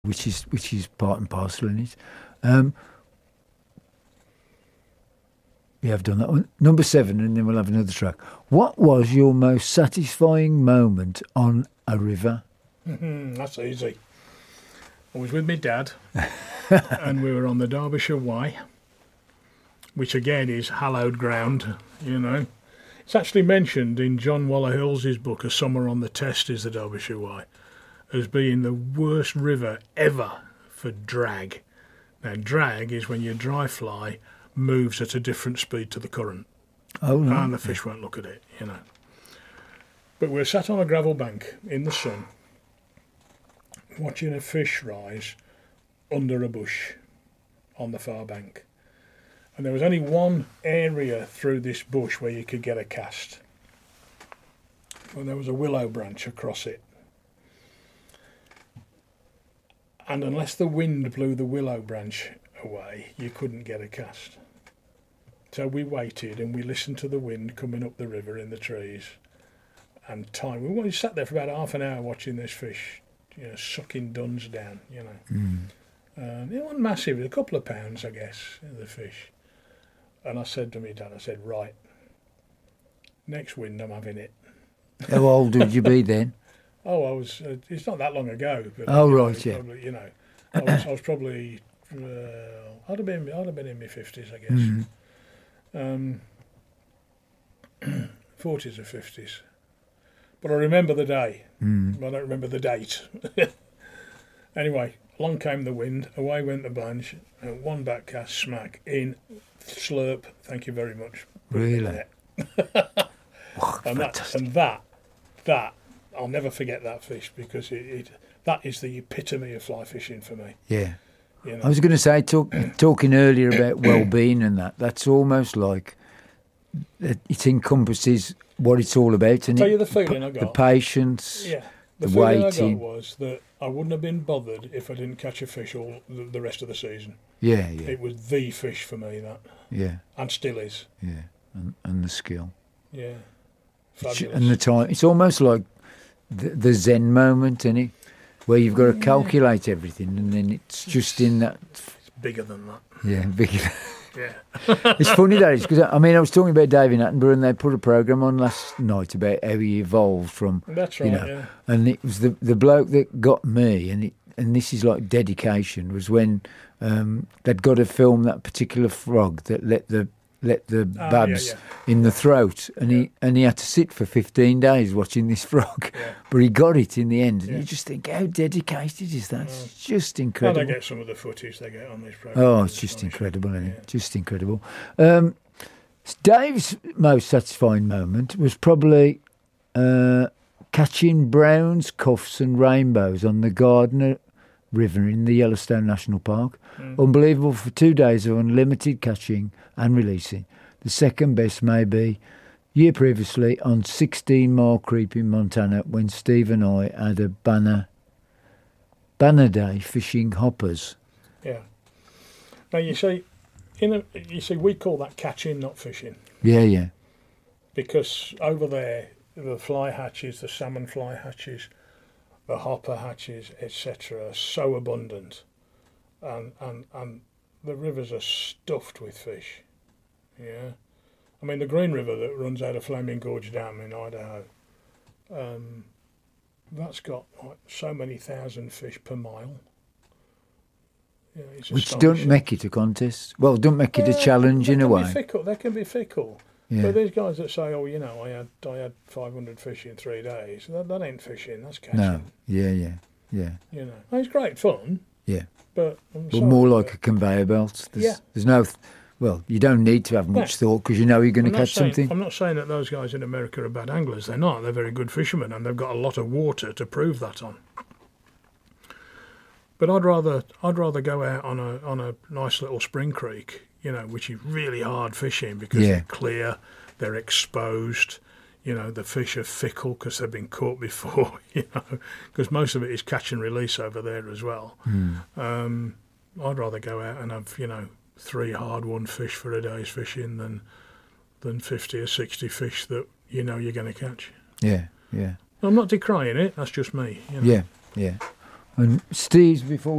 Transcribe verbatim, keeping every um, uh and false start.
which is which is part and parcel in it. Um, we have done that one. Number seven, and then we'll have another track. What was your most satisfying moment on a river? Mm-hmm, that's easy. I was with my dad, and we were on the Derbyshire Way, which again is hallowed ground, you know. It's actually mentioned in John Waller Hill's book, A Summer on the Test is the Derbyshire Way, as being the worst river ever for drag. Now, drag is when your dry fly moves at a different speed to the current. Oh, no. And the fish won't look at it, you know. But we're sat on a gravel bank in the sun, watching a fish rise under a bush on the far bank. And there was only one area through this bush where you could get a cast. And there was a willow branch across it. And unless the wind blew the willow branch away, you couldn't get a cast. So we waited and we listened to the wind coming up the river in the trees. And time, we sat there for about half an hour watching this fish, you know, sucking duns down, you know. Mm. Um, it wasn't massive, it was a couple of pounds, I guess, the fish. And I said to me dad, I said, right, next wind I'm having it. How old would you be then? Oh, I was, uh, it's not that long ago. But oh, you know, right, yeah. Probably, you know, I was, I was probably, uh, I'd have been, I'd have been in my fifties, I guess. Mm. Um, forties or fifties. But I remember the day. Mm. I don't remember the date. Anyway, along came the wind, away went the bunch, and one back cast, smack, in, slurp, thank you very much. Really? Oh, and, that, and that, that, I'll never forget that fish, because it, it that is the epitome of fly fishing for me. Yeah. You know? I was going to say, talk, talking earlier about well-being and that, that's almost like it, it encompasses what it's all about. And I'll tell it, you the feeling I got. The patience, yeah, the, the feeling waiting. I got was that I wouldn't have been bothered if I didn't catch a fish all the, the rest of the season. Yeah, yeah. It was the fish for me, that. Yeah. And still is. Yeah, and, and the skill. Yeah. It's, Fabulous. and the time. It's almost like the, the Zen moment, isn't it? Where you've got to calculate everything, and then it's just in that. It's bigger than that. Yeah, bigger. Yeah. It's funny that is, because I mean I was talking about David Attenborough, and they put a programme on last night about how he evolved from. That's right. You know, yeah. and it was the the bloke that got me, and it, and this is like dedication. Was when um, they'd got to film that particular frog that let the let the Oh, babs yeah, yeah. in the throat, and Yeah. he and he had to sit for fifteen days watching this frog, Yeah. but he got it in the end. And Yeah. you just think, how dedicated is that? Mm. It's just Well, incredible. they get some of the footage they get on this program. Oh, it's just astonishing. incredible, isn't it? Yeah. Just incredible. Um, Dave's most satisfying moment was probably uh, catching browns, cuffs and rainbows on the Gardner River in the Yellowstone National Park. Mm. Unbelievable for two days of unlimited catching and releasing. The second best may be year previously on sixteen Mile Creek in Montana when Steve and I had a banner, banner day fishing hoppers. Yeah. Now you see, in a, you see, we call that catching, not fishing, Yeah, yeah. because over there the fly hatches, the salmon fly hatches, the hopper hatches, et cetera, are so abundant, and and and the rivers are stuffed with fish. Yeah. I mean, the Green River that runs out of Flaming Gorge Dam in Idaho, um, that's got like so many thousand fish per mile. Yeah, it's Which don't astonishing. make it a contest. Well, don't make it a Well, challenge they in a can be way. Fickle. They can be fickle. Yeah. But there's guys that say, "Oh, you know, I had I had five hundred fish in three days." That, that ain't fishing. That's catching. No. Yeah, yeah, yeah, You know, well, it's great fun. yeah. But I'm But sorry, more but like a conveyor belt. There's, Yeah. There's no. Th- well, you don't need to have much No. thought because you know you're going to I'm not catch saying, something. I'm not saying that those guys in America are bad anglers. They're not. They're very good fishermen, and they've got a lot of water to prove that on. But I'd rather I'd rather go out on a on a nice little spring creek, you know, which is really hard fishing because Yeah. they're clear, they're exposed, you know, the fish are fickle because they've been caught before, you know, because most of it is catch and release over there as well. Mm. Um, I'd rather go out and have, you know, three hard-won fish for a day's fishing than than fifty or sixty fish that you know you're going to catch. Yeah, yeah, I'm not decrying it. That's just me. You know. yeah, yeah. And Steve's, before